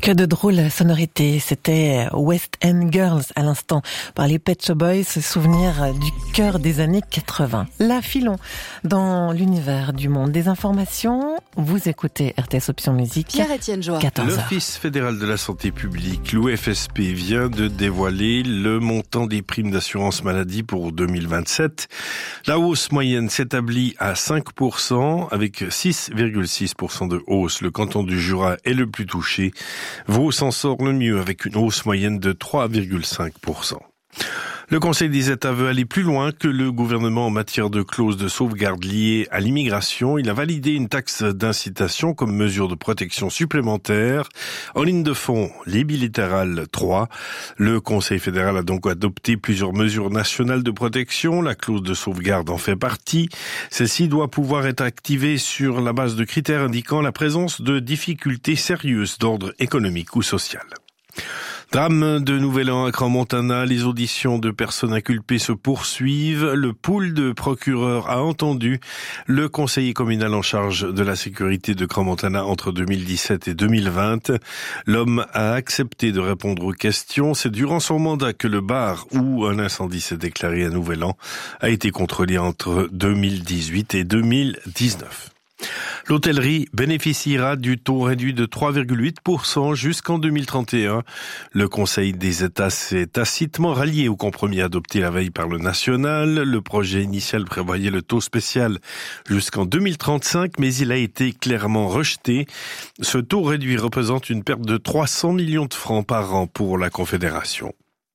Que de drôles sonorités. C'était West End Girls à l'instant par les Pet Shop Boys, souvenir du cœur des années 80. Là, filons dans l'univers du monde des informations. Vous écoutez RTS Option Musique. Pierre-Étienne Joie. 14h. L'Office fédéral de la santé publique, l'OFSP, vient de dévoiler le montant des primes d'assurance maladie pour 2027. La hausse moyenne s'établit à 5%, avec 6,6% de hausse. Le canton du Jura est le plus touché. Vaud s'en sort le mieux avec une hausse moyenne de 3,5%. Le Conseil des États veut aller plus loin que le gouvernement en matière de clauses de sauvegarde liées à l'immigration. Il a validé une taxe d'incitation comme mesure de protection supplémentaire. En ligne de fond, les bilatérales 3. Le Conseil fédéral a donc adopté plusieurs mesures nationales de protection. La clause de sauvegarde en fait partie. Celle-ci doit pouvoir être activée sur la base de critères indiquant la présence de difficultés sérieuses d'ordre économique ou social. Drame de Nouvel An à Crans-Montana, les auditions de personnes inculpées se poursuivent. Le pool de procureurs a entendu le conseiller communal en charge de la sécurité de Crans-Montana entre 2017 et 2020. L'homme a accepté de répondre aux questions. C'est durant son mandat que le bar où un incendie s'est déclaré à Nouvel An a été contrôlé entre 2018 et 2019. L'hôtellerie bénéficiera du taux réduit de 3,8% jusqu'en 2031. Le Conseil des États s'est tacitement rallié au compromis adopté la veille par le national. Le projet initial prévoyait le taux spécial jusqu'en 2035, mais il a été clairement rejeté. Ce taux réduit représente une perte de 300 millions de francs par an pour la Confédération.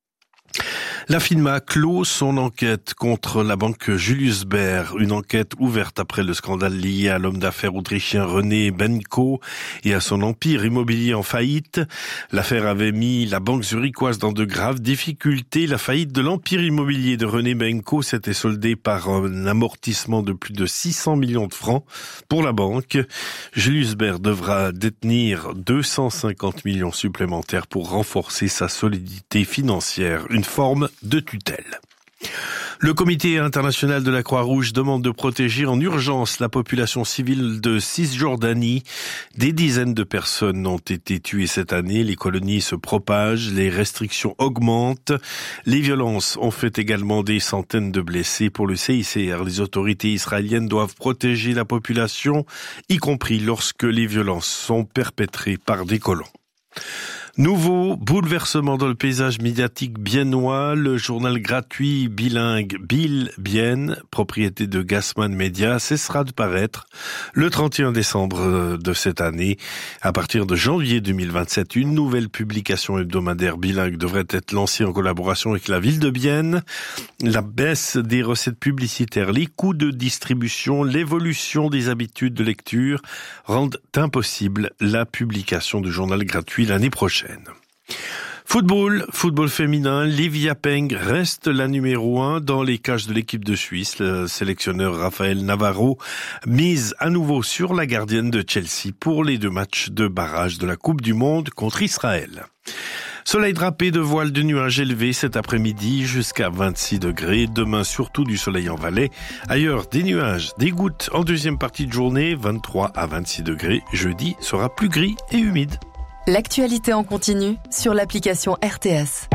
La FINMA clôt son enquête contre la banque Julius Baer, une enquête ouverte après le scandale lié à l'homme d'affaires autrichien René Benko et à son empire immobilier en faillite. L'affaire avait mis la banque zurichoise dans de graves difficultés. La faillite de l'empire immobilier de René Benko s'était soldée par un amortissement de plus de 600 millions de francs pour la banque. Julius Baer devra détenir 250 millions supplémentaires pour renforcer sa solidité financière, une forme de tutelle. Le Comité international de la Croix-Rouge demande de protéger en urgence la population civile de Cisjordanie. Des dizaines de personnes ont été tuées cette année. Les colonies se propagent, les restrictions augmentent. Les violences ont fait également des centaines de blessés. Pour le CICR, les autorités israéliennes doivent protéger la population, y compris lorsque les violences sont perpétrées par des colons. Nouveau bouleversement dans le paysage médiatique biennois, le journal gratuit bilingue Bill Bien, propriété de Gassman Media, cessera de paraître le 31 décembre de cette année. À partir de janvier 2027, une nouvelle publication hebdomadaire bilingue devrait être lancée en collaboration avec la ville de Bienne. La baisse des recettes publicitaires, les coûts de distribution, l'évolution des habitudes de lecture rendent impossible la publication du journal gratuit l'année prochaine. Football féminin, Livia Peng reste la numéro 1 dans les cages de l'équipe de Suisse. Le sélectionneur Raphaël Navarro mise à nouveau sur la gardienne de Chelsea pour les 2 matchs de barrage de la Coupe du Monde contre Israël. Soleil drapé de voiles de nuages élevés cet après-midi jusqu'à 26 degrés. Demain, surtout du soleil en Valais. Ailleurs, des nuages, des gouttes en deuxième partie de journée, 23 à 26 degrés. Jeudi sera plus gris et humide. L'actualité en continu sur l'application RTS.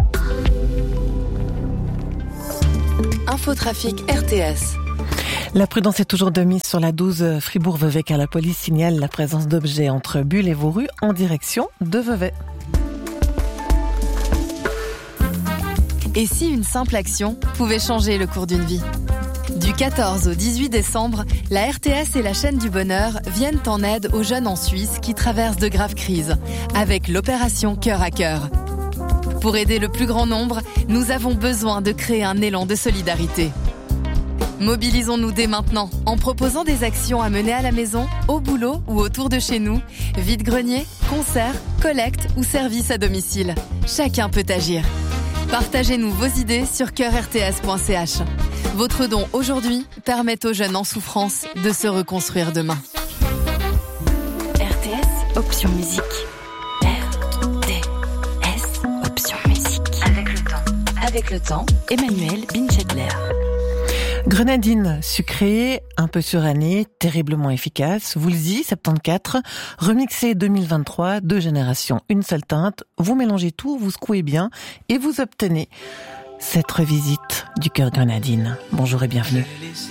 Infotrafic RTS. La prudence est toujours de mise sur la 12 Fribourg-Vevey car la police signale la présence d'objets entre Bulle et Vauru en direction de Vevey. Et si une simple action pouvait changer le cours d'une vie ? Du 14 au 18 décembre, la RTS et la chaîne du bonheur viennent en aide aux jeunes en Suisse qui traversent de graves crises, avec l'opération Cœur à Cœur. Pour aider le plus grand nombre, nous avons besoin de créer un élan de solidarité. Mobilisons-nous dès maintenant en proposant des actions à mener à la maison, au boulot ou autour de chez nous, vide-grenier, concerts, collectes ou services à domicile. Chacun peut agir. Partagez-nous vos idées sur coeurrts.ch. Votre don aujourd'hui permet aux jeunes en souffrance de se reconstruire demain. RTS Option Musique. RTS Option Musique. Avec le temps, Emmanuel Binchedler. Grenadine sucrée, un peu surannée, terriblement efficace. Woolsey 74, remixé 2023, 2 générations, une seule teinte. Vous mélangez tout, vous secouez bien et vous obtenez cette revisite du cœur grenadine. Bonjour et bienvenue.